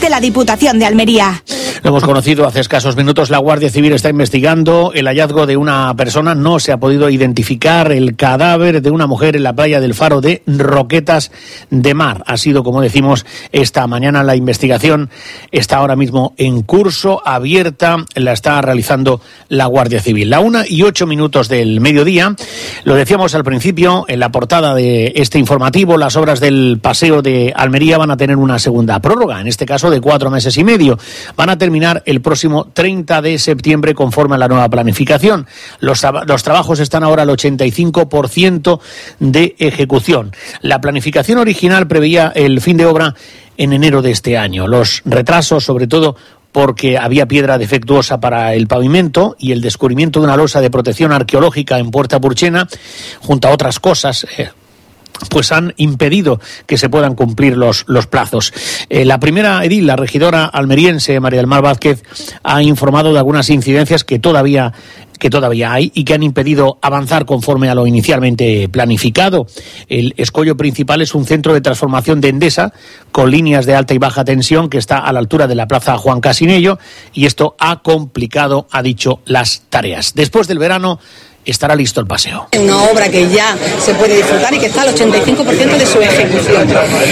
de la Diputación de Almería. Lo hemos conocido hace escasos minutos. La Guardia Civil está investigando el hallazgo de una persona. No se ha podido identificar el cadáver de una mujer en la playa del Faro de Roquetas de Mar. Ha sido, como decimos, esta mañana. La investigación está ahora mismo en curso, abierta, la está realizando la Guardia Civil. La 1:08 del mediodía. Lo decíamos al principio, en la portada de este informativo, las obras del Paseo de Almería van a tener una segunda prórroga, en este caso de 4 meses y medio. Van a terminar el próximo 30 de septiembre conforme a la nueva planificación. Los trabajos están ahora al 85% de ejecución. La planificación original preveía el fin de obra en enero de este año. Los retrasos, sobre todo porque había piedra defectuosa para el pavimento y el descubrimiento de una losa de protección arqueológica en Puerta Purchena, junto a otras cosas, pues han impedido que se puedan cumplir los plazos. La primera edil, la regidora almeriense María del Mar Vázquez, ha informado de algunas incidencias que todavía hay y que han impedido avanzar conforme a lo inicialmente planificado. El escollo principal es un centro de transformación de Endesa con líneas de alta y baja tensión que está a la altura de la plaza Juan Casinello, y esto ha complicado, ha dicho, las tareas. Después del verano estará listo el paseo. Una obra que ya se puede disfrutar y que está al 85% de su ejecución.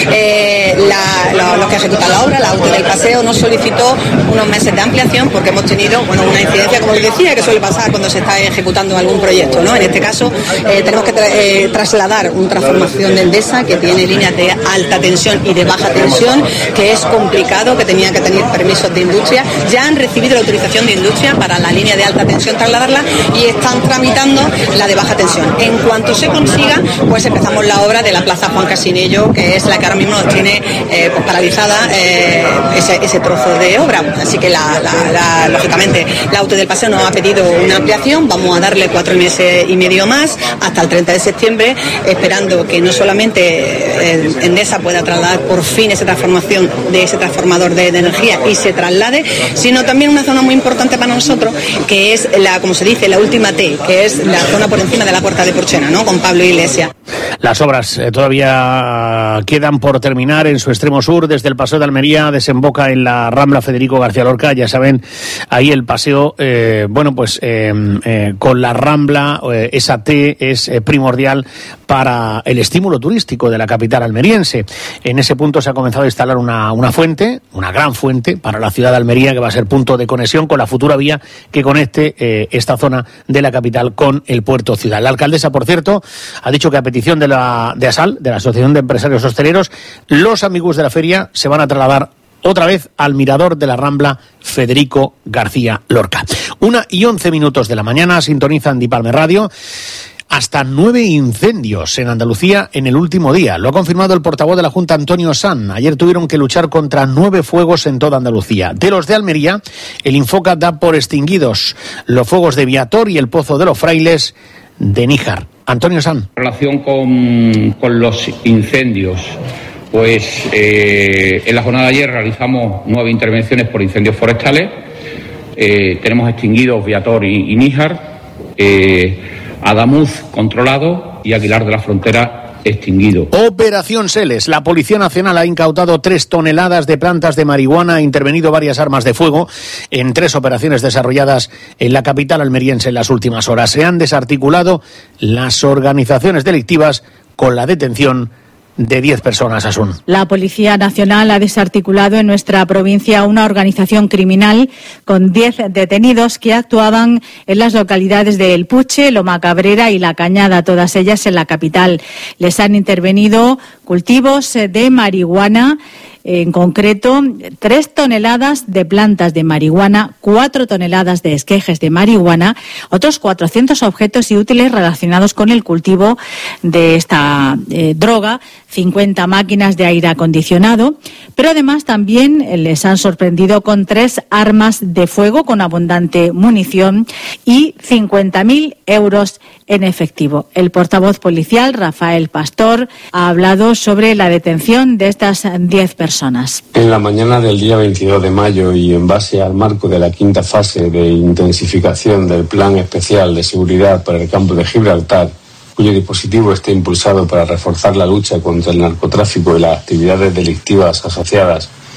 Los que ejecutan la obra, la UTE del paseo, nos solicitó unos meses de ampliación porque hemos tenido una incidencia, como les decía, que suele pasar cuando se está ejecutando algún proyecto, ¿no? En este caso tenemos que trasladar una transformación de Endesa que tiene líneas de alta tensión y de baja tensión, que es complicado, que tenían que tener permisos de industria. Ya han recibido la autorización de industria para la línea de alta tensión trasladarla y están tramitando la de baja tensión. En cuanto se consiga, pues empezamos la obra de la plaza Juan Casinello, que es la que ahora mismo nos tiene pues paralizada ese trozo de obra. Así que lógicamente la UTE del paseo nos ha pedido una ampliación. Vamos a darle 4 meses y medio más hasta el 30 de septiembre, esperando que no solamente Endesa pueda trasladar por fin esa transformación de ese transformador de energía y se traslade, sino también una zona muy importante para nosotros, que es como se dice, la última T, que es la zona por encima de la Puerta de Purchena, ¿no? Con Pablo Iglesias. Las obras todavía quedan por terminar en su extremo sur. Desde el Paseo de Almería desemboca en la Rambla Federico García Lorca. Ya saben, ahí el paseo, con la Rambla, esa T es primordial para el estímulo turístico de la capital almeriense. En ese punto se ha comenzado a instalar una fuente, una gran fuente para la ciudad de Almería, que va a ser punto de conexión con la futura vía que conecte esta zona de la capital con el puerto ciudad. La alcaldesa, por cierto, ha dicho que a petición de ASAL, de la Asociación de Empresarios Hosteleros, los amigos de la feria se van a trasladar otra vez al mirador de la Rambla Federico García Lorca. 1:11 de la mañana, sintonizan Dipalme Radio. Hasta 9 incendios en Andalucía en el último día. Lo ha confirmado el portavoz de la Junta, Antonio Sanz. Ayer tuvieron que luchar contra 9 fuegos en toda Andalucía. De los de Almería, el Infoca da por extinguidos los fuegos de Viator y el Pozo de los Frailes de Níjar. Antonio Sanz. En relación con los incendios, pues en la jornada de ayer realizamos 9 intervenciones por incendios forestales. Tenemos extinguidos Viator y Níjar. Adamuz controlado y Aguilar de la Frontera extinguido. Operación Seles. La Policía Nacional ha incautado 3 toneladas de plantas de marihuana, ha intervenido varias armas de fuego en 3 operaciones desarrolladas en la capital almeriense en las últimas horas. Se han desarticulado las organizaciones delictivas con la detención de 10 personas, Asun. La Policía Nacional ha desarticulado en nuestra provincia una organización criminal con 10 detenidos que actuaban en las localidades de El Puche, Loma Cabrera y La Cañada, todas ellas en la capital. Les han intervenido cultivos de marihuana, en concreto 3 toneladas de plantas de marihuana, 4 toneladas de esquejes de marihuana, otros 400 objetos y útiles relacionados con el cultivo de esta droga, 50 máquinas de aire acondicionado, pero además también les han sorprendido con 3 armas de fuego con abundante munición y 50.000 euros en efectivo. El portavoz policial, Rafael Pastor, ha hablado sobre la detención de estas 10 personas. En la mañana del día 22 de mayo y en base al marco de la 5ª fase de intensificación del Plan Especial de Seguridad para el Campo de Gibraltar, cuyo dispositivo está impulsado para reforzar la lucha contra el narcotráfico y las actividades delictivas asociadas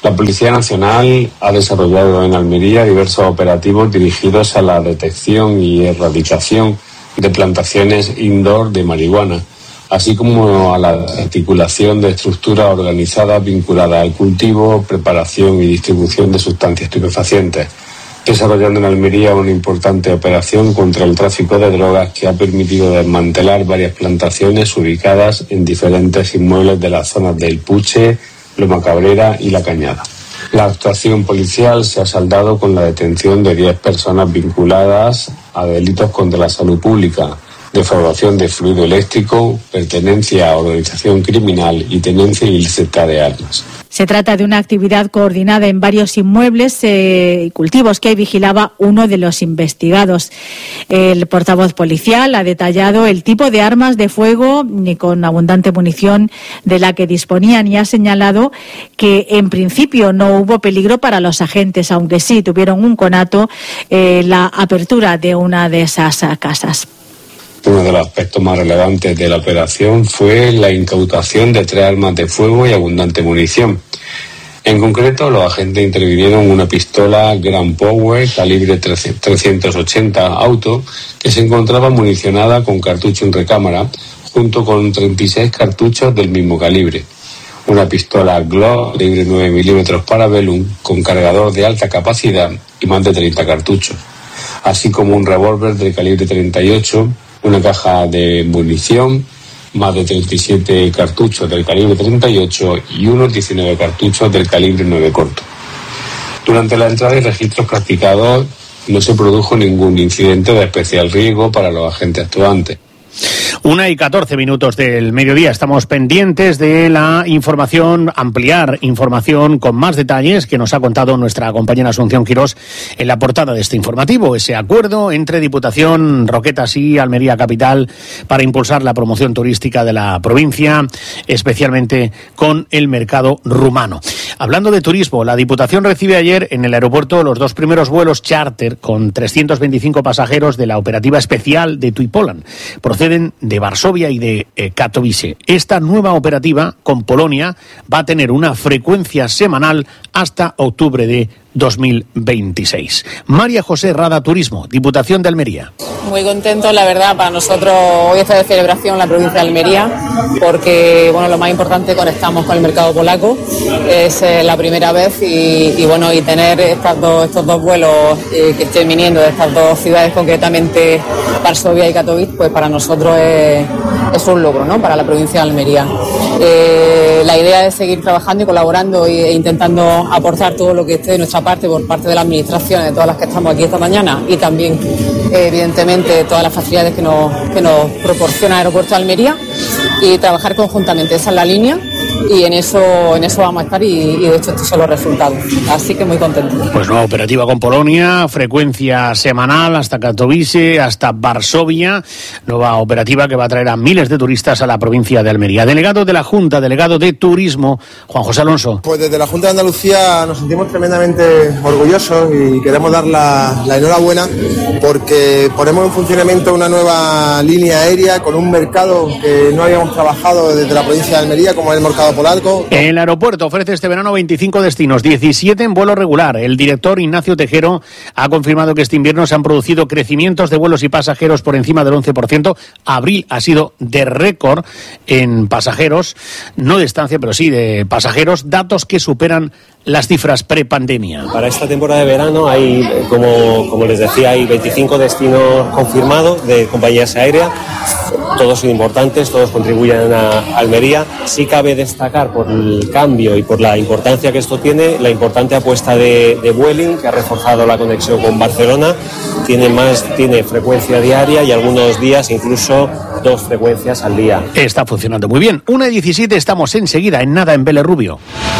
La Policía Nacional ha desarrollado en Almería diversos operativos dirigidos a la detección y erradicación de plantaciones indoor de marihuana, así como a la articulación de estructuras organizadas vinculadas al cultivo, preparación y distribución de sustancias estupefacientes, desarrollando en Almería una importante operación contra el tráfico de drogas que ha permitido desmantelar varias plantaciones ubicadas en diferentes inmuebles de las zonas del Puche, Loma Cabrera y La Cañada. La actuación policial se ha saldado con la detención de 10 personas vinculadas a delitos contra la salud pública, defraudación de fluido eléctrico, pertenencia a organización criminal y tenencia ilícita de armas. Se trata de una actividad coordinada en varios inmuebles y cultivos que vigilaba uno de los investigados. El portavoz policial ha detallado el tipo de armas de fuego y con abundante munición de la que disponían y ha señalado que en principio no hubo peligro para los agentes, aunque sí tuvieron un conato la apertura de una de esas casas. Uno de los aspectos más relevantes de la operación fue la incautación de 3 armas de fuego y abundante munición. En concreto, los agentes intervinieron una pistola Grand Power calibre 380 auto que se encontraba municionada con cartucho en recámara, junto con 36 cartuchos del mismo calibre. Una pistola Glock calibre 9 milímetros Parabellum con cargador de alta capacidad y más de 30 cartuchos, así como un revólver de calibre 38, una caja de munición, más de 37 cartuchos del calibre 38 y unos 19 cartuchos del calibre 9 corto. Durante la entrada y registros practicados no se produjo ningún incidente de especial riesgo para los agentes actuantes. 1:14 del mediodía. Estamos pendientes de la información, ampliar información con más detalles que nos ha contado nuestra compañera Asunción Quirós en la portada de este informativo. Ese acuerdo entre Diputación, Roquetas y Almería Capital para impulsar la promoción turística de la provincia, especialmente con el mercado rumano. Hablando de turismo, la Diputación recibe ayer en el aeropuerto los 2 primeros vuelos charter con 325 pasajeros de la operativa especial de TUI-Poland. Proceden de Varsovia y de Katowice. Esta nueva operativa con Polonia va a tener una frecuencia semanal hasta octubre de 2026. María José Rada, Turismo, Diputación de Almería. Muy contento, la verdad, para nosotros hoy está de celebración la provincia de Almería, porque bueno, lo más importante, conectamos con el mercado polaco, es la primera vez y bueno, y tener estos dos vuelos que estén viniendo de estas dos ciudades, concretamente Varsovia y Katowice, pues para nosotros es un logro, ¿no?, para la provincia de Almería. La idea es seguir trabajando y colaborando e intentando aportar todo lo que esté de nuestra parte por parte de la administración, de todas las que estamos aquí esta mañana, y también evidentemente todas las facilidades que nos proporciona el aeropuerto de Almería, y trabajar conjuntamente. Esa es la línea y en eso vamos a estar y de hecho estos son los resultados, así que muy contento. Pues nueva operativa con Polonia, frecuencia semanal hasta Katowice, hasta Varsovia, nueva operativa que va a traer a miles de turistas a la provincia de Almería. Delegado de la Junta, delegado de Turismo, Juan José Alonso. Pues desde la Junta de Andalucía nos sentimos tremendamente orgullosos y queremos dar la enhorabuena porque ponemos en funcionamiento una nueva línea aérea con un mercado que no habíamos trabajado desde la provincia de Almería, como es el mercado polaco. El aeropuerto ofrece este verano 25 destinos, 17 en vuelo regular. El director Ignacio Tejero ha confirmado que este invierno se han producido crecimientos de vuelos y pasajeros por encima del 11%. Abril ha sido de récord en pasajeros, no de estancia, pero sí de pasajeros, datos que superan las cifras prepandemia. Para esta temporada de verano hay, como les decía, hay 25 destinos confirmados de compañías aéreas. Todos son importantes, todos contribuyen a Almería. Sí cabe destacar, por el cambio y por la importancia que esto tiene, la importante apuesta de Vueling, que ha reforzado la conexión con Barcelona. Tiene frecuencia diaria y algunos días incluso 2 frecuencias al día. Está funcionando muy bien. 1:17, estamos enseguida, en nada, en Vélez Rubio.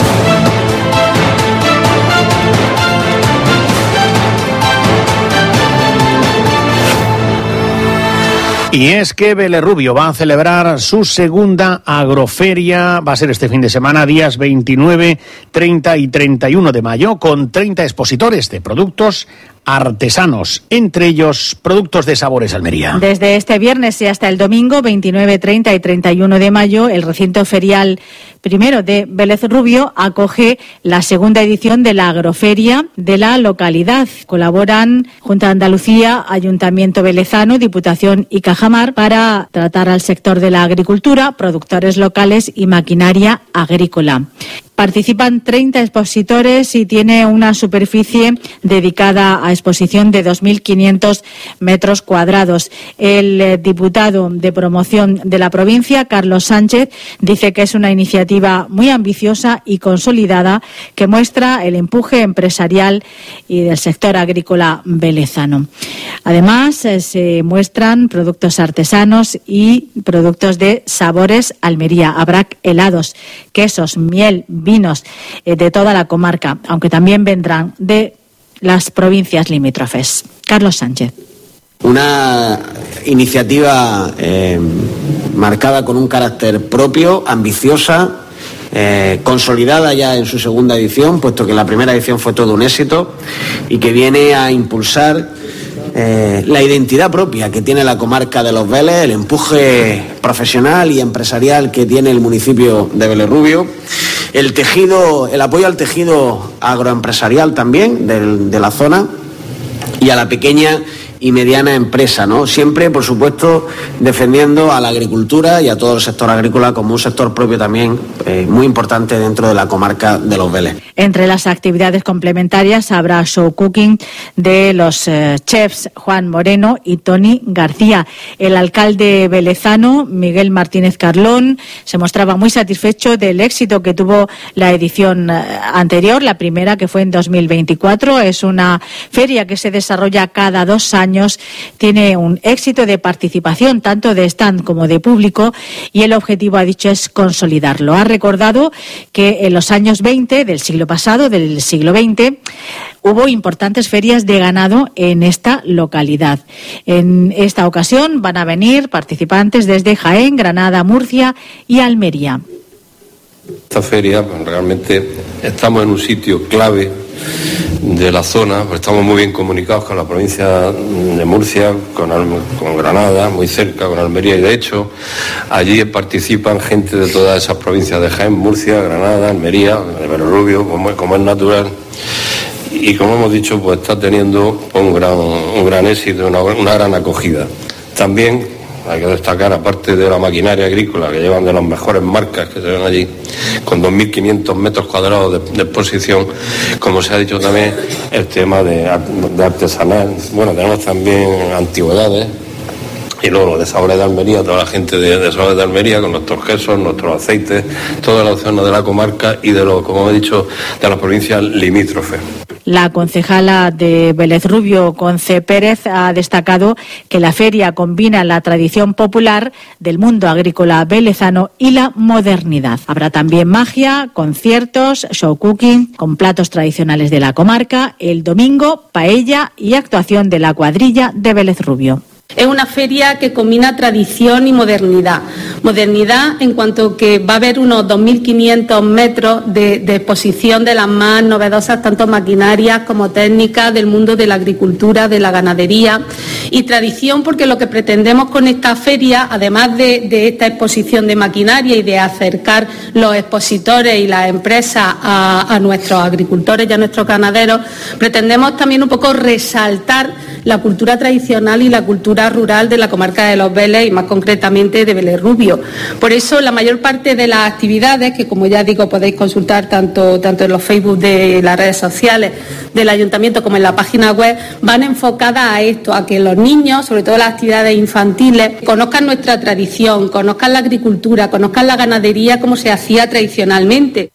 Y es que Vélez Rubio va a celebrar su segunda agroferia, va a ser este fin de semana, días 29, 30 y 31 de mayo, con 30 expositores de productos artesanos, entre ellos productos de Sabores Almería. Desde este viernes y hasta el domingo 29, 30 y 31 de mayo, el recinto ferial primero de Vélez Rubio acoge la segunda edición de la agroferia de la localidad. Colaboran Junta de Andalucía, Ayuntamiento Velezano, Diputación y Cajamar para tratar al sector de la agricultura, productores locales y maquinaria agrícola. Participan 30 expositores y tiene una superficie dedicada a exposición de 2.500 metros cuadrados. El diputado de promoción de la provincia, Carlos Sánchez, dice que es una iniciativa muy ambiciosa y consolidada que muestra el empuje empresarial y del sector agrícola velezano. Además, se muestran productos artesanos y productos de Sabores Almería. Habrá helados, quesos, miel, vinos de toda la comarca, aunque también vendrán de las provincias limítrofes. Carlos Sánchez. Una iniciativa marcada con un carácter propio, ambiciosa, consolidada ya en su segunda edición, puesto que la primera edición fue todo un éxito, y que viene a impulsar la identidad propia que tiene la comarca de Los Vélez, el empuje profesional y empresarial que tiene el municipio de Vélez Rubio, el apoyo al tejido agroempresarial también de la zona y a la pequeña y mediana empresa, ¿no? Siempre, por supuesto, defendiendo a la agricultura y a todo el sector agrícola como un sector propio también muy importante dentro de la comarca de Los Vélez. Entre las actividades complementarias habrá show cooking de los chefs Juan Moreno y Tony García. El alcalde velezano, Miguel Martínez Carlón, se mostraba muy satisfecho del éxito que tuvo la edición anterior, la primera, que fue en 2024. Es una feria que se desarrolla cada 2 años. Tiene un éxito de participación tanto de stand como de público y el objetivo, ha dicho, es consolidarlo. Ha recordado que en los años 20 del siglo pasado, del siglo XX, hubo importantes ferias de ganado en esta localidad. En esta ocasión van a venir participantes desde Jaén, Granada, Murcia y Almería. Esta feria, pues, realmente estamos en un sitio clave de la zona, pues estamos muy bien comunicados con la provincia de Murcia, con Granada, muy cerca, con Almería, y de hecho allí participan gente de todas esas provincias de Jaén, Murcia, Granada, Almería, de Vélez Rubio, como es natural. Y como hemos dicho, pues está teniendo un gran éxito, una gran acogida. También hay que destacar, aparte de la maquinaria agrícola, que llevan de las mejores marcas que se ven allí, con 2.500 metros cuadrados de exposición, como se ha dicho también, el tema de artesanal. Bueno, tenemos también antigüedades, y luego lo de Sabores de Almería, toda la gente de Sabores de Almería, con nuestros quesos, nuestros aceites, toda la zona de la comarca y como he dicho, de las provincias limítrofes. La concejala de Vélez Rubio, Conce Pérez, ha destacado que la feria combina la tradición popular del mundo agrícola velezano y la modernidad. Habrá también magia, conciertos, show cooking con platos tradicionales de la comarca, el domingo, paella y actuación de la cuadrilla de Vélez Rubio. Es una feria que combina tradición y modernidad. Modernidad en cuanto que va a haber unos 2.500 metros de exposición de las más novedosas, tanto maquinarias como técnicas del mundo de la agricultura, de la ganadería. Y tradición porque lo que pretendemos con esta feria, además de esta exposición de maquinaria y de acercar los expositores y las empresas a nuestros agricultores y a nuestros ganaderos, pretendemos también un poco resaltar la cultura tradicional y la cultura rural de la comarca de Los Vélez y más concretamente de Vélez Rubio. Por eso la mayor parte de las actividades, que como ya digo podéis consultar tanto en los Facebook de las redes sociales del Ayuntamiento como en la página web, van enfocadas a esto, a que los niños, sobre todo las actividades infantiles, conozcan nuestra tradición, conozcan la agricultura, conozcan la ganadería como se hacía tradicionalmente.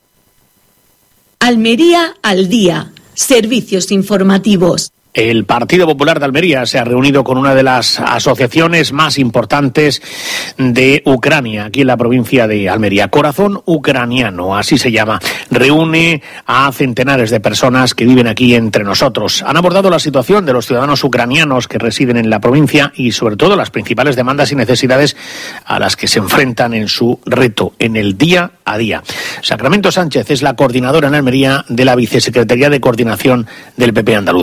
Almería al día. Servicios informativos. El Partido Popular de Almería se ha reunido con una de las asociaciones más importantes de Ucrania, aquí en la provincia de Almería. Corazón Ucraniano, así se llama. Reúne a centenares de personas que viven aquí entre nosotros. Han abordado la situación de los ciudadanos ucranianos que residen en la provincia y sobre todo las principales demandas y necesidades a las que se enfrentan en su reto, en el día a día. Sacramento Sánchez es la coordinadora en Almería de la Vicesecretaría de Coordinación del PP andaluz.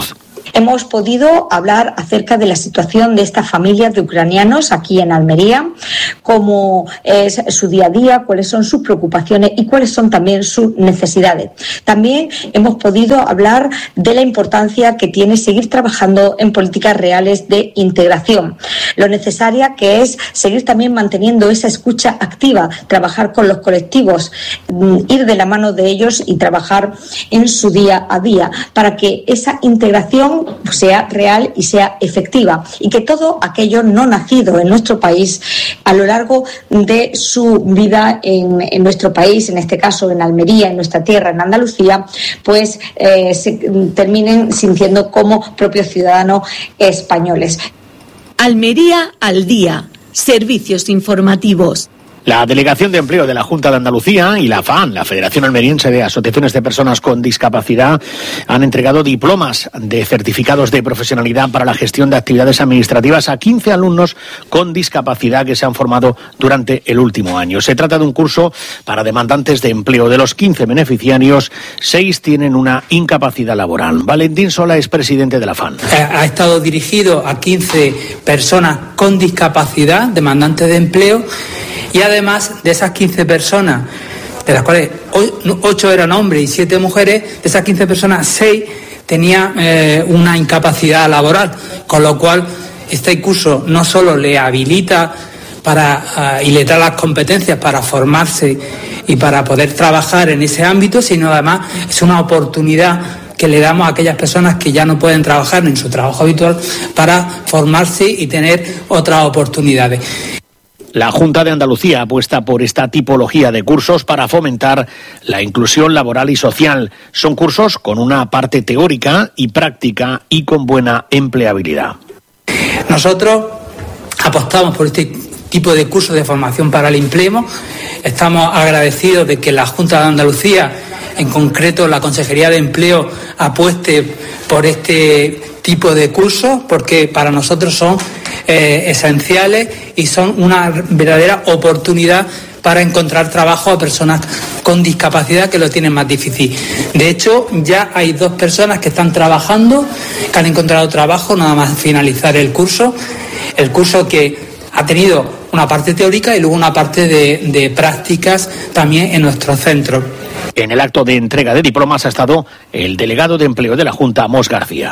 Hemos podido hablar acerca de la situación de estas familias de ucranianos aquí en Almería, cómo es su día a día, cuáles son sus preocupaciones y cuáles son también sus necesidades. También hemos podido hablar de la importancia que tiene seguir trabajando en políticas reales de integración, lo necesaria que es seguir también manteniendo esa escucha activa, trabajar con los colectivos, ir de la mano de ellos y trabajar en su día a día para que esa integración sea real y sea efectiva y que todo aquello no nacido en nuestro país a lo largo de su vida en nuestro país, en este caso en Almería, en nuestra tierra, en Andalucía, pues se terminen sintiendo como propios ciudadanos españoles. Almería al día. Servicios informativos. La Delegación de Empleo de la Junta de Andalucía y la FAN, la Federación Almeriense de Asociaciones de Personas con Discapacidad, han entregado diplomas de certificados de profesionalidad para la gestión de actividades administrativas a 15 alumnos con discapacidad que se han formado durante el último año. Se trata de un curso para demandantes de empleo. De los 15 beneficiarios, 6 tienen una incapacidad laboral. Valentín Sola es presidente de la FAN. Ha estado dirigido a 15 personas con discapacidad, demandantes de empleo. Y además de esas 15 personas, de las cuales 8 eran hombres y 7 mujeres, de esas 15 personas, 6 tenían una incapacidad laboral, con lo cual este curso no solo le habilita y le da las competencias para formarse y para poder trabajar en ese ámbito, sino además es una oportunidad que le damos a aquellas personas que ya no pueden trabajar en su trabajo habitual para formarse y tener otras oportunidades. La Junta de Andalucía apuesta por esta tipología de cursos para fomentar la inclusión laboral y social. Son cursos con una parte teórica y práctica y con buena empleabilidad. Nosotros apostamos por este tipo de cursos de formación para el empleo. Estamos agradecidos de que la Junta de Andalucía, en concreto la Consejería de Empleo, apueste por este tipo de cursos, porque para nosotros son esenciales y son una verdadera oportunidad para encontrar trabajo a personas con discapacidad que lo tienen más difícil. De hecho, ya hay 2 personas que están trabajando, que han encontrado trabajo nada más finalizar el curso que ha tenido una parte teórica y luego una parte de prácticas también en nuestro centro. En el acto de entrega de diplomas ha estado el delegado de empleo de la Junta, Mos García.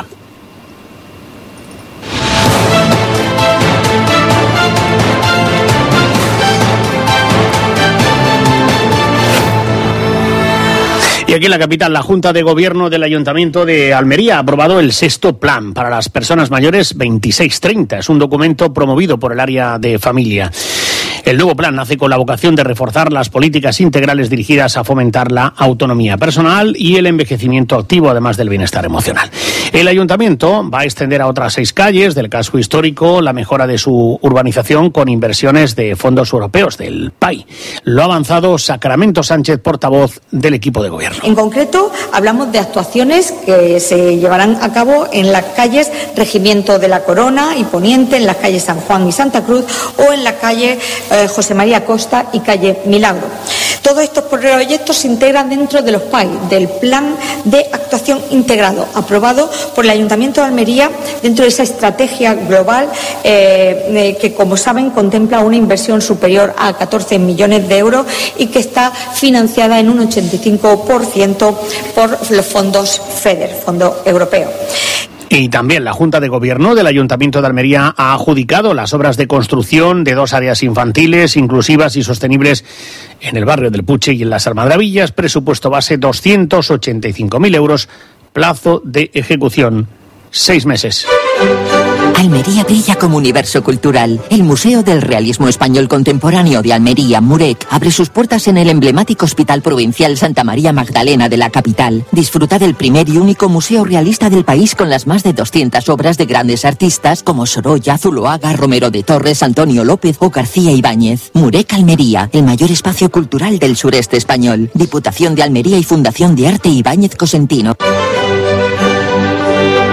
Y aquí en la capital, la Junta de Gobierno del Ayuntamiento de Almería ha aprobado el 6º plan para las personas mayores 26-30. Es un documento promovido por el área de familia. El nuevo plan nace con la vocación de reforzar las políticas integrales dirigidas a fomentar la autonomía personal y el envejecimiento activo, además del bienestar emocional. El ayuntamiento va a extender a otras 6 calles del casco histórico la mejora de su urbanización con inversiones de fondos europeos, del PAI. Lo ha avanzado Sacramento Sánchez, portavoz del equipo de gobierno. En concreto, hablamos de actuaciones que se llevarán a cabo en las calles Regimiento de la Corona y Poniente, en las calles San Juan y Santa Cruz o en la calle José María Costa y calle Milagro. Todos estos proyectos se integran dentro de los PAI, del Plan de Actuación Integrado, aprobado por el Ayuntamiento de Almería dentro de esa estrategia global que, como saben, contempla una inversión superior a 14 millones de euros y que está financiada en un 85% por los fondos FEDER, Fondo Europeo. Y también la Junta de Gobierno del Ayuntamiento de Almería ha adjudicado las obras de construcción de 2 áreas infantiles, inclusivas y sostenibles en el barrio del Puche y en las Almadrabillas. Presupuesto base 285.000 euros, plazo de ejecución 6 meses. Almería brilla como universo cultural. El Museo del Realismo Español Contemporáneo de Almería, MUREC, abre sus puertas en el emblemático Hospital Provincial Santa María Magdalena de la capital. Disfruta del primer y único museo realista del país con las más de 200 obras de grandes artistas como Sorolla, Zuloaga, Romero de Torres, Antonio López o García Ibáñez. MUREC Almería, el mayor espacio cultural del sureste español. Diputación de Almería y Fundación de Arte Ibáñez Cosentino.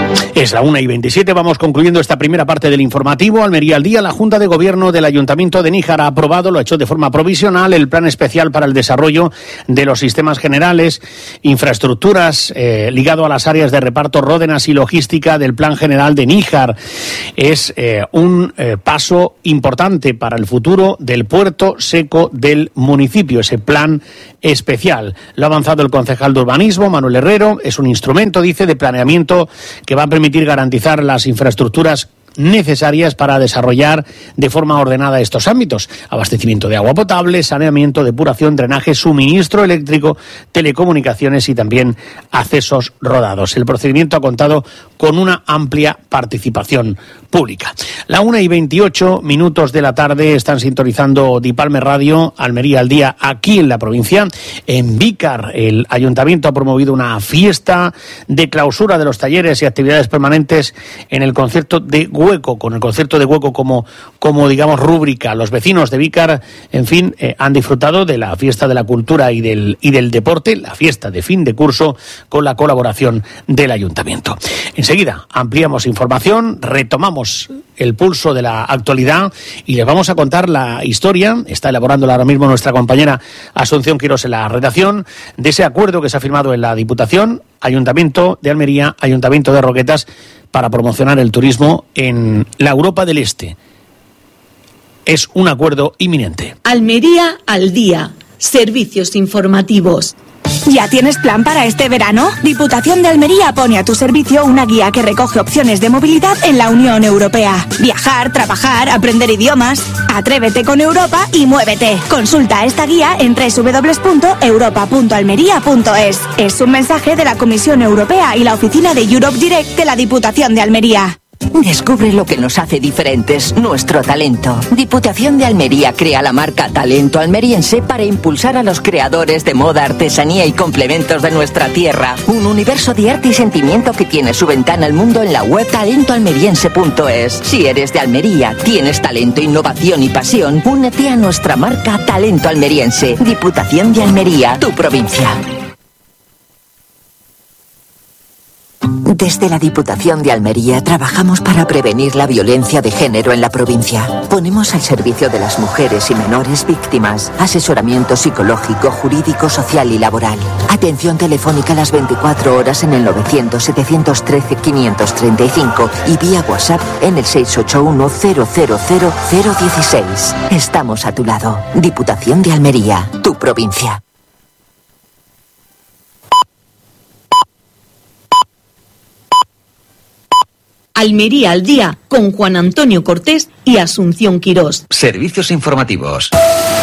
Es la 1:27, vamos concluyendo esta primera parte del informativo. Almería al día, la Junta de Gobierno del Ayuntamiento de Níjar ha aprobado, lo ha hecho de forma provisional, el Plan Especial para el Desarrollo de los Sistemas Generales, Infraestructuras, ligado a las áreas de reparto, Ródenas y logística del Plan General de Níjar. Es un paso importante para el futuro del puerto seco del municipio, ese plan especial. Lo ha avanzado el concejal de Urbanismo, Manuel Herrero. Es un instrumento, dice, de planeamiento que va a permitir garantizar las infraestructuras necesarias para desarrollar de forma ordenada estos ámbitos: abastecimiento de agua potable, saneamiento, depuración, drenaje, suministro eléctrico, telecomunicaciones y también accesos rodados. El procedimiento ha contado con una amplia participación pública. La 1:28 de la tarde, están sintonizando Dipalme Radio, Almería al día, aquí en la provincia. En Vícar, el ayuntamiento ha promovido una fiesta de clausura de los talleres y actividades permanentes en el concierto de Hueco, con el concierto de Hueco como digamos rúbrica. Los vecinos de Vícar, en fin, han disfrutado de la fiesta de la cultura y del deporte, la fiesta de fin de curso, con la colaboración del ayuntamiento. Enseguida ampliamos información, retomamos el pulso de la actualidad y les vamos a contar la historia, está elaborándola ahora mismo nuestra compañera Asunción Quirós en la redacción, de ese acuerdo que se ha firmado en la Diputación, Ayuntamiento de Almería, Ayuntamiento de Roquetas, para promocionar el turismo en la Europa del Este. Es un acuerdo inminente. Almería al día. Servicios informativos. ¿Ya tienes plan para este verano? Diputación de Almería pone a tu servicio una guía que recoge opciones de movilidad en la Unión Europea. Viajar, trabajar, aprender idiomas. Atrévete con Europa y muévete. Consulta esta guía en www.europa.almería.es. Es un mensaje de la Comisión Europea y la oficina de Europe Direct de la Diputación de Almería. Descubre lo que nos hace diferentes, nuestro talento. Diputación de Almería crea la marca Talento Almeriense para impulsar a los creadores de moda, artesanía y complementos de nuestra tierra. Un universo de arte y sentimiento que tiene su ventana al mundo en la web talentoalmeriense.es. Si eres de Almería, tienes talento, innovación y pasión, únete a nuestra marca Talento Almeriense. Diputación de Almería, tu provincia. Desde la Diputación de Almería trabajamos para prevenir la violencia de género en la provincia. Ponemos al servicio de las mujeres y menores víctimas asesoramiento psicológico, jurídico, social y laboral. Atención telefónica las 24 horas en el 900-713-535 y vía WhatsApp en el 681-000-016. Estamos a tu lado. Diputación de Almería, tu provincia. Almería al día, con Juan Antonio Cortés y Asunción Quirós. Servicios informativos.